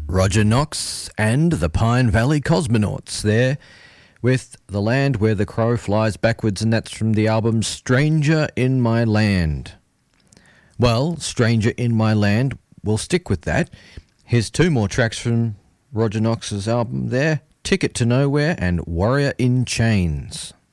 Roger Knox and the Pine Valley Cosmonauts there with The Land Where the Crow Flies Backwards, and that's from the album Stranger in My Land. Well, Stranger in My Land, we'll stick with that. Here's two more tracks from Roger Knox's album there, Ticket to Nowhere and Warrior in Chains.